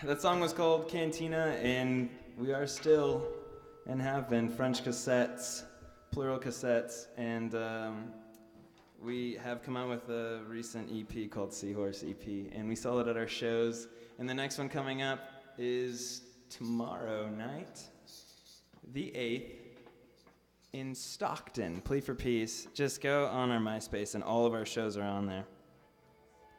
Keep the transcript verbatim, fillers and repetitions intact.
That song was called Cantina, and we are still, and have been, French Cassettes, plural cassettes, and um, we have come out with a recent E P called Seahorse E P, and we sell it at our shows. And the next one coming up is tomorrow night, the eighth, in Stockton. Plea for Peace. Just go on our MySpace, and all of our shows are on there.